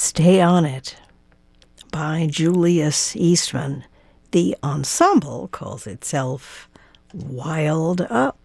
Stay on It by Julius Eastman. The ensemble calls itself Wild Up.